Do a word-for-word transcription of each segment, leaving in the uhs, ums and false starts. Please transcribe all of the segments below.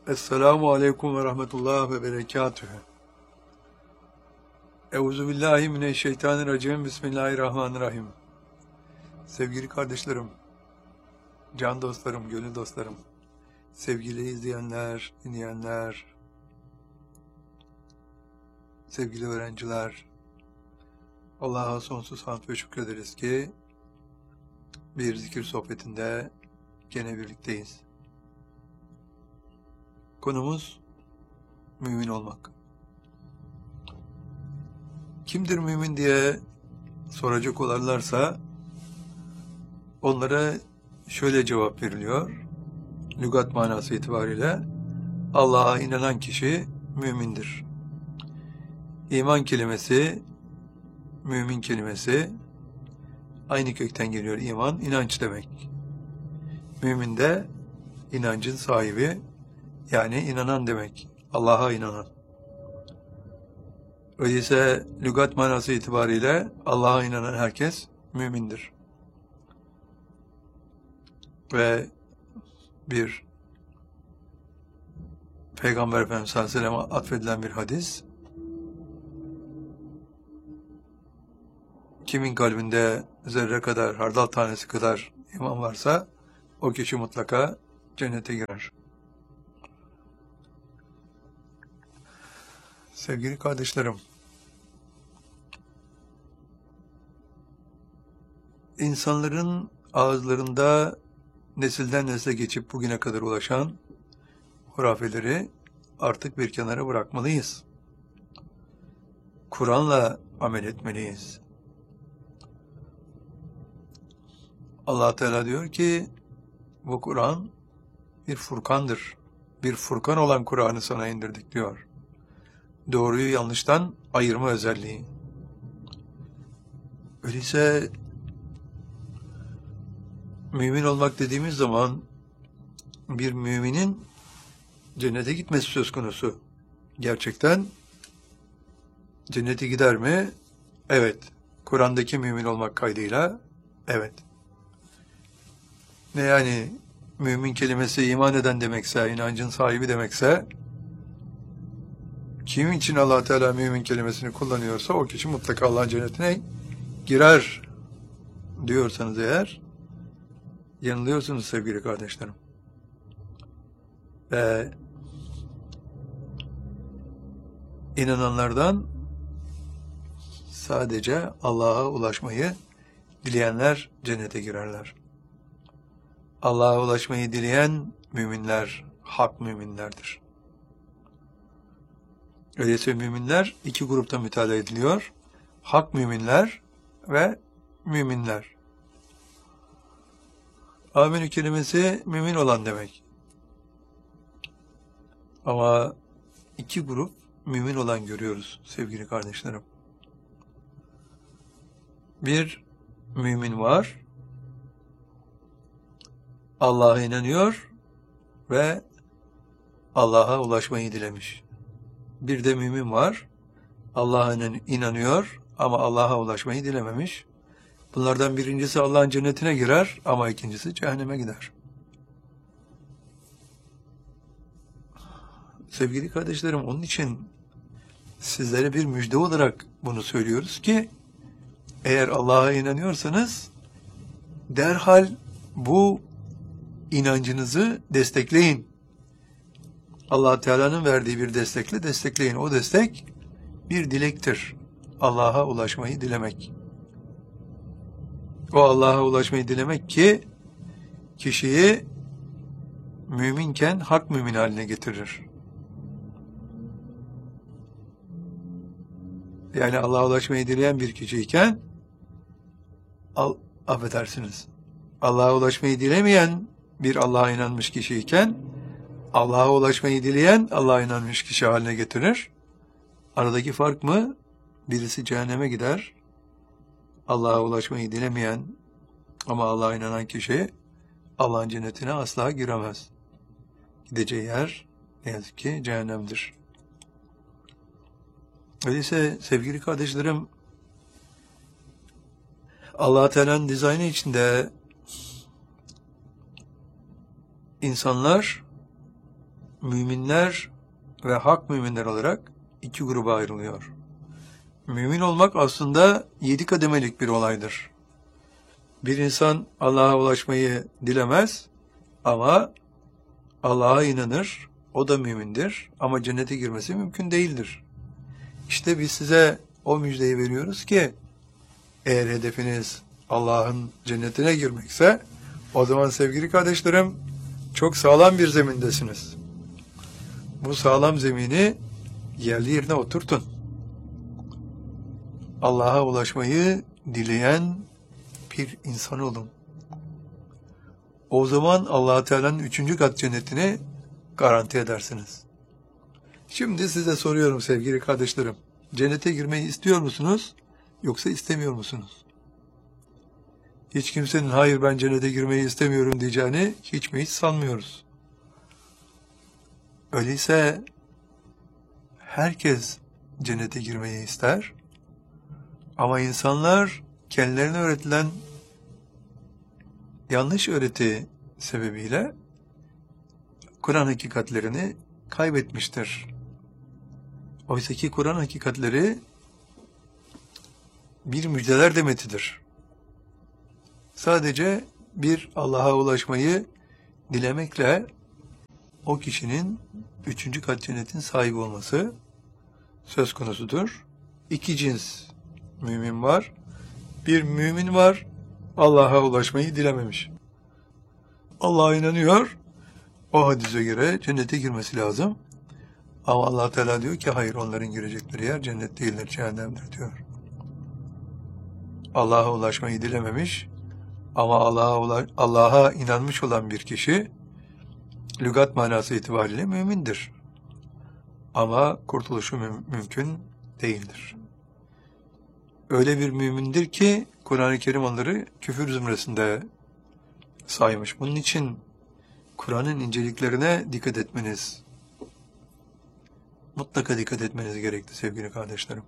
Esselamu Aleyküm ve Rahmetullah ve Berekatühü. Euzubillahimineşşeytanirracim. Bismillahirrahmanirrahim. Sevgili kardeşlerim, can dostlarım, gönül dostlarım, sevgili izleyenler, dinleyenler, sevgili öğrenciler, Allah'a sonsuz hamd ve şükrederiz ki bir zikir sohbetinde gene birlikteyiz. Konumuz mümin olmak. Kimdir mümin diye soracak olurlarsa onlara şöyle cevap veriliyor. Lügat manası itibariyle Allah'a inanan kişi mümindir. İman kelimesi, mümin kelimesi aynı kökten geliyor. İman, inanç demek. Mümin de inancın sahibi, yani inanan demek. Allah'a inanan. Öyleyse lügat manası itibariyle Allah'a inanan herkes mümindir. Ve bir Peygamber Efendimiz sallallahu aleyhi ve sellem'e atfedilen bir hadis, kimin kalbinde zerre kadar, hardal tanesi kadar iman varsa o kişi mutlaka cennete girer. Sevgili kardeşlerim, insanların ağızlarında nesilden nesle geçip bugüne kadar ulaşan hurafeleri artık bir kenara bırakmalıyız. Kur'an'la amel etmeliyiz. Allah Teala diyor ki, bu Kur'an bir furkandır. Bir furkan olan Kur'an'ı sana indirdik diyor. Doğruyu yanlıştan ayırma özelliği. Öyleyse mümin olmak dediğimiz zaman bir müminin cennete gitmesi söz konusu. Gerçekten cennete gider mi? Evet. Kur'an'daki mümin olmak kaydıyla evet. Ne yani mümin kelimesi iman eden demekse, inancın sahibi demekse, kim için Allah Teala mümin kelimesini kullanıyorsa o kişi mutlaka Allah'ın cennetine girer diyorsanız eğer, yanılıyorsunuz sevgili kardeşlerim. Ve inananlardan sadece Allah'a ulaşmayı dileyenler cennete girerler. Allah'a ulaşmayı dileyen müminler, hak müminlerdir. Öyleyse müminler iki grupta müteala ediliyor. Hak müminler ve müminler. Amenü kelimesi mümin olan demek. Ama iki grup mümin olan görüyoruz sevgili kardeşlerim. Bir mümin var, Allah'a inanıyor ve Allah'a ulaşmayı dilemiş. Bir de mümin var, Allah'a inanıyor ama Allah'a ulaşmayı dilememiş. Bunlardan birincisi Allah'ın cennetine girer ama ikincisi cehenneme gider. Sevgili kardeşlerim, onun için sizlere bir müjde olarak bunu söylüyoruz ki, eğer Allah'a inanıyorsanız derhal bu inancınızı destekleyin. Allah Teala'nın verdiği bir destekle destekleyin. O destek bir dilektir. Allah'a ulaşmayı dilemek. O Allah'a ulaşmayı dilemek ki kişiyi müminken hak mümin haline getirir. Yani Allah'a ulaşmayı dileyen bir kişiyken al, affedersiniz. Allah'a ulaşmayı dilemeyen bir Allah'a inanmış kişiyken Allah'a ulaşmayı dileyen Allah'a inanmış kişi haline getirir. Aradaki fark mı? Birisi cehenneme gider. Allah'a ulaşmayı dilemeyen ama Allah'a inanan kişi Allah'ın cennetine asla giremez. Gideceği yer ne yazık ki cehennemdir. Öyleyse sevgili kardeşlerim, Allah Teala'nın dizaynı içinde insanlar müminler ve hak müminler olarak iki gruba ayrılıyor. Mümin olmak aslında yedi kademelik bir olaydır. Bir insan Allah'a ulaşmayı dilemez ama Allah'a inanır, o da mümindir ama cennete girmesi mümkün değildir. İşte biz size o müjdeyi veriyoruz ki eğer hedefiniz Allah'ın cennetine girmekse o zaman sevgili kardeşlerim çok sağlam bir zemindesiniz. Bu sağlam zemini yerli yerine oturtun. Allah'a ulaşmayı dileyen bir insan olun. O zaman Allah-u Teala'nın üçüncü kat cennetini garanti edersiniz. Şimdi size soruyorum sevgili kardeşlerim. Cennete girmeyi istiyor musunuz yoksa istemiyor musunuz? Hiç kimsenin hayır ben cennete girmeyi istemiyorum diyeceğini hiç mi hiç sanmıyoruz. Öyleyse herkes cennete girmeyi ister ama insanlar kendilerine öğretilen yanlış öğreti sebebiyle Kur'an hakikatlerini kaybetmiştir. Oysa ki Kur'an hakikatleri bir müjdeler demetidir. Sadece bir Allah'a ulaşmayı dilemekle o kişinin üçüncü kat cennetin sahibi olması söz konusudur. İki cins mümin var. Bir mümin var, Allah'a ulaşmayı dilememiş. Allah'a inanıyor, o hadise göre cennete girmesi lazım. Ama Allah Teala diyor ki hayır, onların girecekleri yer cennet değildir, cehennemdir diyor. Allah'a ulaşmayı dilememiş ama Allah'a Allah'a inanmış olan bir kişi lügat manası itibariyle mümindir. Ama kurtuluşu müm- mümkün değildir. Öyle bir mümindir ki Kur'an-ı Kerim onları küfür zümresinde saymış. Bunun için Kur'an'ın inceliklerine dikkat etmeniz, mutlaka dikkat etmeniz gerekli sevgili kardeşlerim.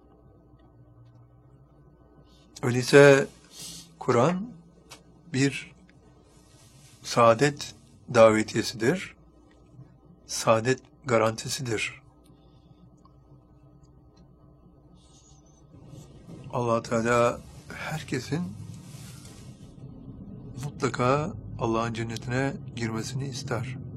Öyleyse Kur'an bir saadet davetiyesidir, saadet garantisidir. Allah Teala herkesin mutlaka Allah'ın cennetine girmesini ister.